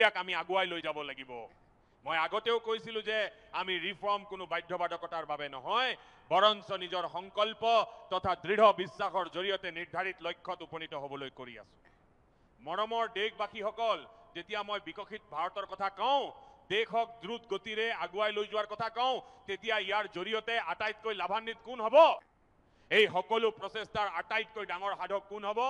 আমি আগুৱাই লৈ যাব লাগিব। মই আগতেও কৈছিলো যে আমি ৰিফৰ্ম কোনো বাধ্যবাধকতাৰ বাবে নহয়, বৰঞ্চ নিজৰ সংকল্প তথা দৃঢ় বিশ্বাসৰ জৰিয়তে নিৰ্ধাৰিত লক্ষ্যত উপনীত হ'বলৈ কৰি আছো। মৰমৰ দেশবাসীসকল, যেতিয়া মই বিকশিত ভাৰতৰ কথা কওঁ, দেশক দ্ৰুত গতিৰে আগুৱাই লৈ যোৱাৰ কথা কওঁ, তেতিয়া ইয়াৰ জৰিয়তে আটাইতকৈ লাভান্বিত কোন হ'ব? এই সকলো প্ৰচেষ্টাৰ আটাইতকৈ ডাঙৰ সাধক কোন হ'ব?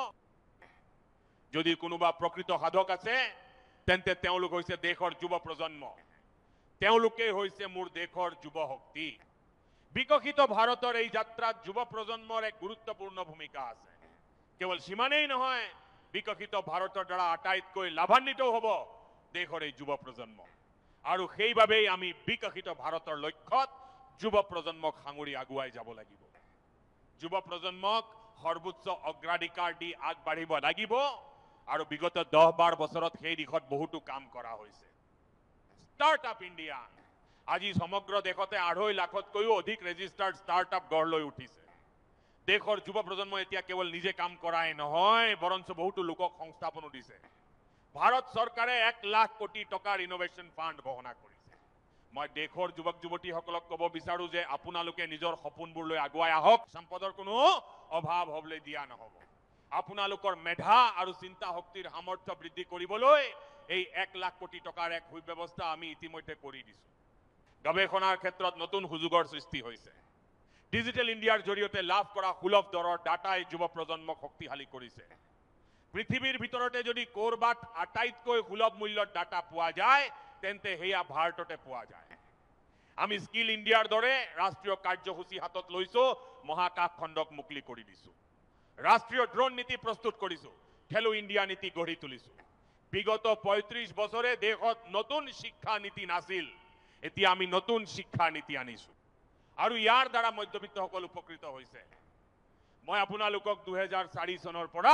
যদি কোনোবা প্ৰকৃত সাধক আছে, তেন্তে তেওঁলোক হৈছে দেশৰ যুৱ প্ৰজন্ম। তেওঁলোকে হৈছে মোৰ দেশৰ যুৱ শক্তি। বিকশিত ভাৰতৰ এই যাত্ৰাত যুৱ প্ৰজন্মৰ এক গুৰুত্বপূৰ্ণ ভূমিকা আছে। কেৱল সিমানেই নহয়, বিকশিত ভাৰতৰ দ্বাৰা আটাইতকৈ লাভান্বিত হ'ব দেশৰ এই যুৱ প্ৰজন্ম। আৰু সেইবাবেই আমি বিকশিত ভাৰতৰ লক্ষ্যত যুৱ প্ৰজন্মক সাঙুৰি আগুৱাই যাব লাগিব। যুৱ প্ৰজন্মক সৰ্বোচ্চ অগ্ৰাধিকাৰ দি আগবাঢ়িব লাগিব। আৰু বিগত 10-12 বছৰত সেই দিশত বহুতো কাম কৰা হৈছে। ষ্টাৰ্টআপ ইণ্ডিয়া, আজি সমগ্ৰ দেশতে 2.5 লাখতকৈও অধিক ৰেজিষ্টাৰ্ড ষ্টাৰ্টআপ গঢ় লৈ উঠিছে। দেশৰ যুৱ প্ৰজন্ম এতিয়া কেৱল নিজে কাম কৰাই নহয়, বৰঞ্চ বহুতো লোকক সংস্থাপনো দিছে। ভাৰত চৰকাৰে 1 লাখ কোটি টকাৰ ইনোভেশ্যন ফাণ্ড ঘোষণা কৰিছে। মই দেশৰ যুৱক যুৱতীসকলক ক'ব বিচাৰো যে আপোনালোকে নিজৰ সপোনবোৰ লৈ আগুৱাই আহক। সম্পদৰ কোনো অভাৱ হ'বলৈ দিয়া নহ'ব। আপোনালোকৰ মেধা আৰু চিন্তা শক্তিৰ সামৰ্থ্য বৃদ্ধি কৰিবলৈ এই 1 লাখ কোটি টকাৰ এক সুব্যৱস্থা আমি ইতিমধ্যে কৰি দিছো। গৱেষণাৰ ক্ষেত্ৰত নতুন সুযোগৰ সৃষ্টি হৈছে। ডিজিটেল ইণ্ডিয়াৰ জৰিয়তে লাভ কৰা সুলভ দৰৰ ডাটাই যুৱ প্ৰজন্মক শক্তিশালী কৰিছে। পৃথিৱীৰ ভিতৰতে যদি ক'ৰবাত আটাইতকৈ সুলভ মূল্যৰ ডাটা পোৱা যায়, তেন্তে সেয়া ভাৰততে পোৱা যায়। আমি স্কিল ইণ্ডিয়াৰ দৰে ৰাষ্ট্ৰীয় কাৰ্যসূচী হাতত লৈছো, মহাকাশ খণ্ডক মুকলি কৰি দিছো। ৰাষ্ট্ৰীয় ড্ৰোন নীতি প্ৰস্তুত কৰিছো, খেলো ইণ্ডিয়া নীতি গঢ়ি তুলিছো। বিগত 35 বছৰে দেশত নতুন শিক্ষা নীতি নাছিল, এতিয়া আমি নতুন শিক্ষা নীতি আনিছো। আৰু ইয়াৰ দ্বাৰা মধ্যবিত্তসকল উপকৃত হৈছে। মই আপোনালোকক 2004 চনৰ পৰা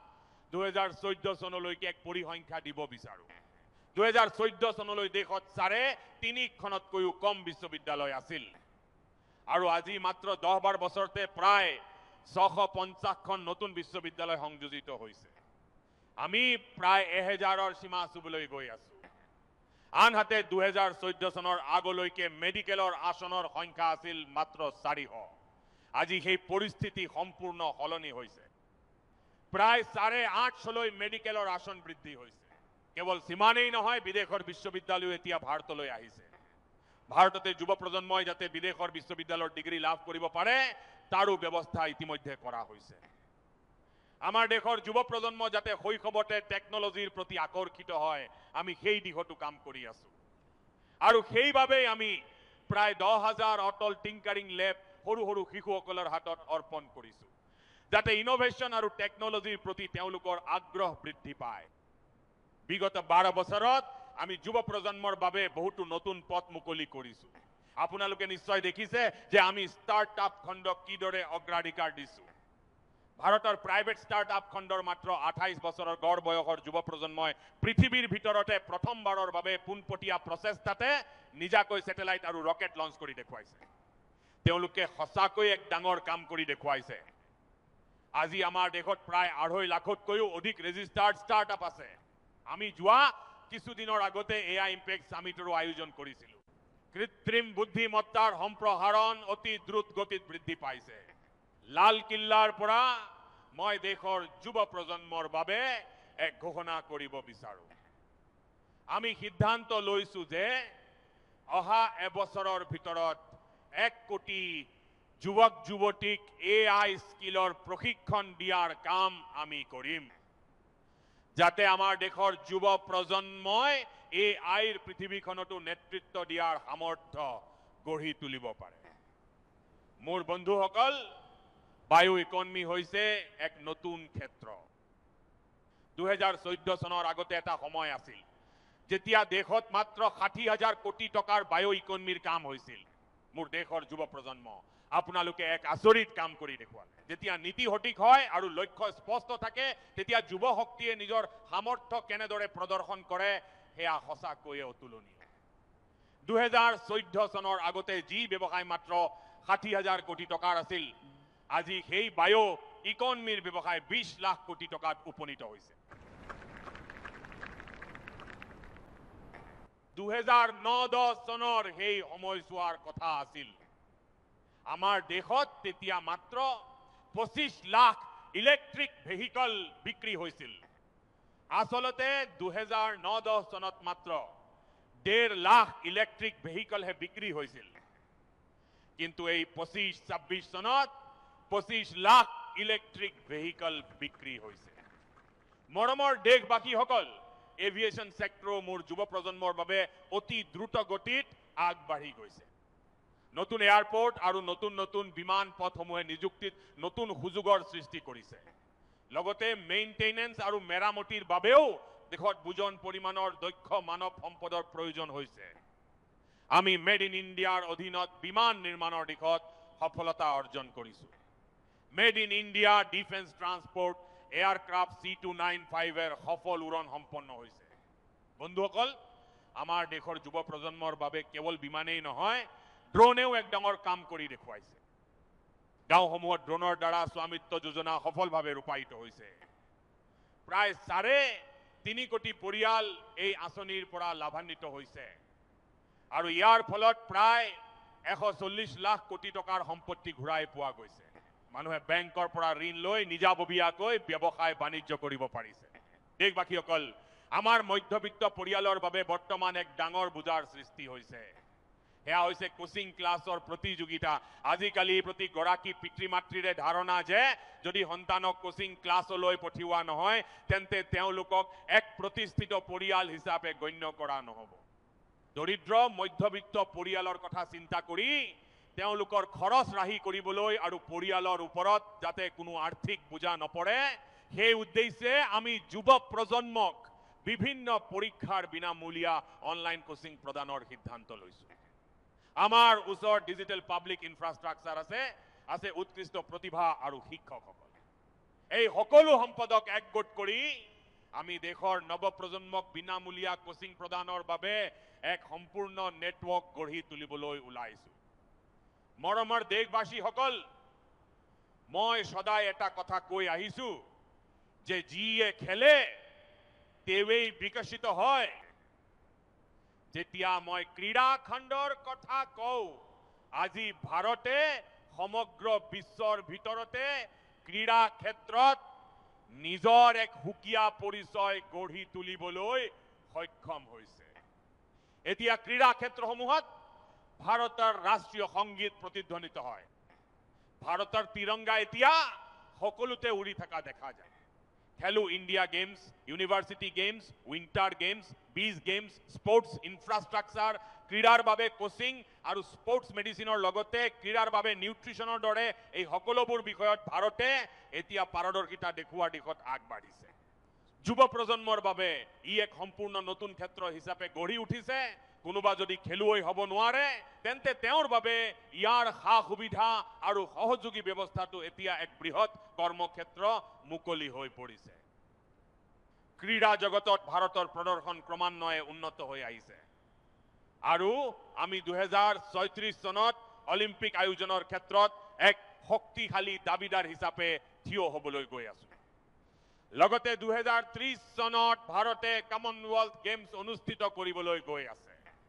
2014 চনলৈকে এক পৰিসংখ্যা দিব বিচাৰো। 2014 চনলৈ দেশত 3.5খনতকৈও কম বিশ্ববিদ্যালয় আছিল। আৰু আজি মাত্ৰ 10-12 বছৰতে প্ৰায় 650খন নতুন বিশ্ববিদ্যালয় সংযোজিত হৈছে। আমি প্ৰায় 1000ৰ সীমা চুবলৈ গৈ আছো। আনহাতে 2014 চনৰ আগলৈকে মেডিকেলৰ আসনৰ সংখ্যা আছিল মাত্ৰ 400। আজি সেই পৰিস্থিতি সম্পূৰ্ণ সলনি হৈছে। প্ৰায় 850লৈ মেডিকেলৰ আসন বৃদ্ধি হৈছে। কেৱল সিমানেই নহয়, বিদেশৰ বিশ্ববিদ্যালয় এতিয়া ভাৰতলৈ আহিছে। ভাৰততে যুৱ প্ৰজন্মই যাতে বিদেশৰ বিশ্ববিদ্যালয়ৰ ডিগ্ৰী লাভ কৰিব পাৰে, তাৰো ব্যৱস্থা ইতিমধ্যে কৰা হৈছে। আমাৰ দেশৰ যুৱ প্ৰজন্ম যাতে শৈশৱতে টেকনলজিৰ প্ৰতি আকৰ্ষিত হয়, আমি সেই দিশতো কাম কৰি আছো। আৰু সেইবাবেই আমি প্ৰায় 10,000 অটল টিংকাৰিং লেব সৰু সৰু শিশুসকলৰ হাতত অৰ্পণ কৰিছো, যাতে ইনোভেশ্যন আৰু টেকনলজিৰ প্ৰতি তেওঁলোকৰ আগ্ৰহ বৃদ্ধি পায়। বিগত 12 বছৰত আমি যুৱ প্ৰজন্মৰ বাবে বহুতো নতুন পথ মুকলি কৰিছো। আপোনালোকে নিশ্চয় দেখিছে যে আমি ষ্টাৰ্টআপ খণ্ডক কিদৰে অগ্ৰাধিকাৰ দিছো। ভাৰতৰ প্ৰাইভেট ষ্টাৰ্টআপ খণ্ডৰ মাত্ৰ 28 বছৰৰ গড় বয়সৰ যুৱ প্ৰজন্মই পৃথিৱীৰ ভিতৰতে প্ৰথমবাৰৰ বাবে পোনপটীয়া প্ৰচেষ্টাতে নিজাকৈ ছেটেলাইট আৰু ৰকেট লঞ্চ কৰি দেখুৱাইছে। তেওঁলোকে সঁচাকৈ এক ডাঙৰ কাম কৰি দেখুৱাইছে। আজি আমাৰ দেশত প্ৰায় 2.5 লাখতকৈও অধিক ৰেজিষ্টাৰ্ড ষ্টাৰ্টআপ আছে। আমি যোৱা কিছুদিনৰ আগতে এআই ইম্পেক্ট সামিটৰো আয়োজন কৰিছিলো। কৃত্ৰিম বুদ্ধিমত্তাৰ সম্প্ৰসাৰণ অতি দ্ৰুত গতিত বৃদ্ধি পাইছে। লালকিল্লাৰ পৰা মই দেশৰ যুৱ প্ৰজন্মৰ বাবে এক ঘোষণা কৰিব বিচাৰো। আমি সিদ্ধান্ত লৈছো যে অহা এবছৰৰ ভিতৰত 1 কোটি যুৱক যুৱতীক এআই স্কিলৰ প্ৰশিক্ষণ দিয়াৰ কাম আমি কৰিম, যাতে আমাৰ দেশৰ যুৱ প্ৰজন্মই এআইৰ পৃথিৱীখনতো নেতৃত্ব দিয়াৰ সামৰ্থ্য গঢ়ি তুলিব পাৰে। মোৰ বন্ধুসকল, বায়ু ইকনমি হৈছে এক নতুন ক্ষেত্ৰ। 2014 চনৰ আগতে এটা সময় আছিল যেতিয়া দেশত মাত্ৰ 60,000 কোটি টকাৰ বায়ু ইকনমিৰ কাম হৈছিল। মোৰ দেশৰ যুৱ প্ৰজন্ম, আপোনালোকে এক আচৰিত কাম কৰি দেখুৱালে। যেতিয়া নীতি সঠিক হয় আৰু লক্ষ্য স্পষ্ট থাকে, তেতিয়া যুৱ শক্তিয়ে নিজৰ সামৰ্থ্য কেনেদৰে প্ৰদৰ্শন কৰে সেয়া সঁচাকৈয়ে অতুলনীয়। 2014 চনৰ আগতে যি ব্যৱসায় মাত্ৰ 60,000 কোটি টকাৰ আছিল, আজি সেই বায়ু ইকনমিৰ ব্যৱসায় 20 লাখ কোটি টকাত উপনীত হৈছে। 2009-10 চনৰ সেই সময়ছোৱাৰ কথা আছিল আমাৰ দেশত তেতিয়া মাত্ৰ 25 লাখ ইলেক্ট্ৰিক ভেহিকল বিক্ৰী হৈছিল আসলতে 2009-10 চনত মাত্ৰ 1.5 লাখ ইলেক্ট্ৰিক ভেহিকলহে বিক্ৰী হৈছিল কিন্তু এই 25-26 চনত 25 লাখ ইলেক্ট্ৰিক ভেহিকল বিক্ৰী হৈছে মৰমৰ দেশবাসীসকল এভিয়েশন সেক্টৰ মোৰ যুৱ প্ৰজন্মৰ বাবে অতি দ্ৰুত গতিত আগবাঢ়ি গৈছে নতুন এয়াৰপোৰ্ট আৰু নতুন নতুন বিমান পথসমূহে নিযুক্তিত নতুন সুযোগৰ সৃষ্টি কৰিছে লগতে মেইনটেনেন্স আৰু মেৰামতিৰ বাবেও দেশত বুজন পৰিমাণৰ দক্ষ মানৱ সম্পদৰ প্ৰয়োজন হৈছে আমি মেড ইন ইণ্ডিয়াৰ অধীনত বিমান নিৰ্মাণৰ দিশত সফলতা অৰ্জন কৰিছো made in India defence transport aircraft C295 এর সফল উড়ন সম্পন্ন হৈছে বন্ধুসকল আমাৰ দেশৰ যুৱ প্ৰজন্মৰ বাবে কেৱল বিমানেই নহয় ড্ৰোনেও এক ডাঙৰ কাম কৰি দেখুৱাইছে গাঁওসমূহত ড্ৰোনৰ দ্বাৰা স্বামিত্ব যোজনা সফলভাৱে ৰূপায়িত হৈছে প্ৰায় 3.5 কোটি পৰিয়াল এই আঁচনিৰ পৰা লাভান্বিত হৈছে আৰু ইয়াৰ ফলত প্ৰায় 140 লাখ কোটি টকাৰ সম্পত্তি ঘূৰাই পোৱা গৈছে মানুহে বেংকৰ পৰা ঋণ লৈ নিজাববীয়াকৈ ব্যৱসায় বাণিজ্য কৰিব পাৰিছে দেশবাসীসকল আমাৰ মধ্যবিত্ত পৰিয়ালৰ বাবে বৰ্তমান এক ডাঙৰ বুজাৰ সৃষ্টি হৈছে হেয়া হৈছে কোচিং ক্লাছৰ প্ৰতিযোগিতা আজিকালি প্ৰতি গৰাকী পিতৃ-মাতৃৰে ধাৰণা যে যদি সন্তানক কোচিং ক্লাছলৈ পঠিওৱা নহয় তেন্তে তেওঁলোকক এক প্ৰতিষ্ঠিত পৰিয়াল হিচাপে গণ্য কৰা নহব দৰিদ্ৰ মধ্যবিত্ত পৰিয়ালৰ কথা চিন্তা কৰি তেওঁলোকৰ খৰচ ৰাহি কৰিবলৈ আৰু পৰিয়ালৰ ওপৰত যাতে কোনো আৰ্থিক বোজা নপৰে সেই উদ্দেশ্যে আমি যুৱ প্ৰজন্মক বিভিন্ন পৰীক্ষাৰ বিনামূলীয়া অনলাইন কোচিং প্ৰদানৰ সিদ্ধান্ত লৈছো আমাৰ ওচৰত ডিজিটেল পাব্লিক ইনফ্ৰাষ্ট্ৰাকচাৰ আছে উৎকৃষ্ট প্ৰতিভা আৰু শিক্ষকসকল এই সকলো সম্পদক একগোট কৰি আমি দেশৰ নৱপ্ৰজন্মক বিনামূলীয়া কোচিং প্ৰদানৰ বাবে এক সম্পূৰ্ণ নেটৱৰ্ক গঢ়ি তুলিবলৈ ওলাইছো মৰমৰ দেশবাসীসকল মই সদায় এটা কথা কৈ আহিছো যে যিয়ে খেলে তেৱেই বিকশিত হয় যেতিয়া মই ক্ৰীড়া খণ্ডৰ কথা কওঁ আজি ভাৰতে সমগ্ৰ বিশ্বৰ ভিতৰতে ক্ৰীড়া ক্ষেত্ৰত নিজৰ এক হুকিয়া পৰিচয় গঢ়ি তুলিবলৈ সক্ষম হৈছে এতিয়া ক্ৰীড়া ক্ষেত্ৰসমূহত ভাৰতৰ ৰাষ্ট্ৰীয় সংগীত প্ৰতিধ্বনিত হয় ভাৰতৰ তিৰংগা এতিয়া সকলোতে উৰি থকা দেখা যায় খেলো India games university games winter games বিজ গেমছ স্পৰ্টছ ইনফ্ৰাষ্ট্ৰাকচাৰ ক্ৰীড়াৰ বাবে কোচিং আৰু স্পৰ্টছ মেডিচিনৰ লগতে ক্ৰীড়াৰ বাবে নিউট্ৰিশ্যনৰ দৰে এই সকলোবোৰ বিষয়ত ভাৰতে এতিয়া পাৰদৰ্শিতা দেখুৱাৰ দিশত আগবাঢ়িছে যুৱ প্ৰজন্মৰ বাবে ই এক সম্পূৰ্ণ নতুন ক্ষেত্ৰ হিচাপে গঢ়ি উঠিছে কোনোবা যদি খেলুৱৈ হ'ব নোৱাৰে তেন্তে তেওঁৰ বাবে ইয়াৰ সা সুবিধা আৰু সহযোগী ব্যৱস্থাটো এতিয়া এক বৃহৎ কৰ্মক্ষেত্ৰ মুকলি হৈ পৰিছে ক্ৰীড়া জগতত ভাৰতৰ প্ৰদৰ্শন ক্ৰমান্বয়ে উন্নত হৈ আহিছে আৰু আমি 2036 চনত অলিম্পিক আয়োজনৰ ক্ষেত্ৰত এক শক্তিশালী দাবিদাৰ হিচাপে থিয় হ'বলৈ গৈ আছো লগতে 2030 চনত ভাৰতে কমনৱেলথ গেমছ অনুষ্ঠিত কৰিবলৈ গৈ আছে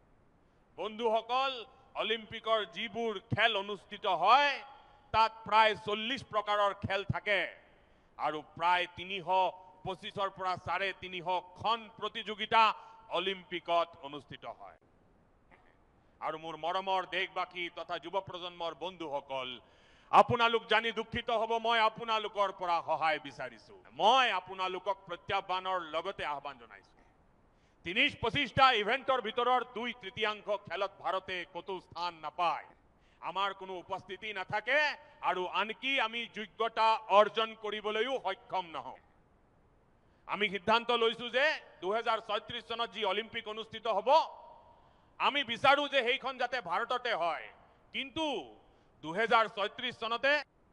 বন্ধুসকল অলিম্পিকৰ যিবোৰ খেল অনুষ্ঠিত হয় তাত প্ৰায় 40 প্ৰকাৰৰ খেল থাকে আৰু প্ৰায় 325 পৰা 350 খন প্ৰতিযোগিতা অলিম্পিকত অনুষ্ঠিত হয় আৰু মোৰ মৰমৰ দেশবাসী তথা যুৱ প্ৰজন্মৰ বন্ধুসকল আপোনালোক জানি দুঃখিত হ'ব মই আপোনালোকৰ পৰা সহায় বিচাৰিছো মই আপোনালোকক প্ৰত্যাহ্বানৰ লগতে আহ্বান জনাইছো 30-25টা ইভেন্টৰ ভিতৰৰ 2/3 খেলত ভাৰতে কতো স্থান নাপায় আমাৰ কোনো উপস্থিতি নাথাকে আৰু আনকি আমি যোগ্যতা অৰ্জন কৰিবলৈও সক্ষম নহওঁ আমি সিদ্ধান্ত লৈছো যে 2036 চনত যি অলিম্পিক অনুষ্ঠিত হ'ব আমি বিচাৰো যে সেইখন যাতে ভাৰততে হয় কিন্তু 2036 চনতে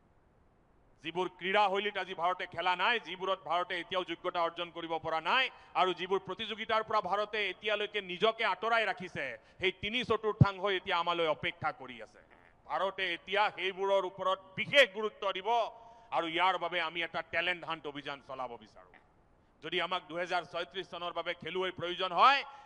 যিবোৰ ক্ৰীড়া শৈলীত আজি ভাৰতে খেলা নাই যিবোৰত ভাৰতে এতিয়াও যোগ্যতা অৰ্জন কৰিব পৰা নাই আৰু যিবোৰ প্ৰতিযোগিতাৰ পৰা ভাৰতে এতিয়ালৈকে নিজকে আঁতৰাই ৰাখিছে সেই 3/4 এতিয়া আমালৈ অপেক্ষা কৰি আছে ভাৰতে এতিয়া সেইবোৰৰ ওপৰত বিশেষ গুৰুত্ব দিব আৰু ইয়াৰ বাবে আমি এটা ট্যালেন্ট হান্ট অভিযান চলাব বিচাৰো যদি আমাক 2036 চনৰ বাবে খেলুৱৈৰ প্ৰয়োজন হয়